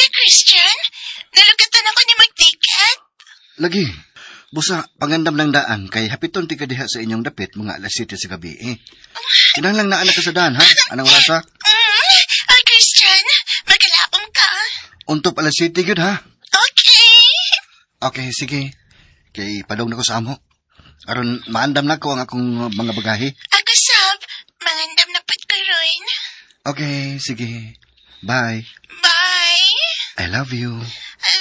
ka, Christian? Nalugatan ako ni mag-ticket. Lagi, busa, pangandam ng daan, kay hapiton ti kadiha sa inyong dapit mga alas 7 sa gabi eh. Kinahanglan na anak ka sa daan, ha? Anong rasa? Christian, magalapong ka. Untop alas 7 yun, ha? Okay. Okay, sige. Kay padong na ko sa amo. Aron, maandam na ko ang akong mga bagahe. Ako, Sab, mangandam na pat ko rin. Okay, sige. Bye. Bye. I love you.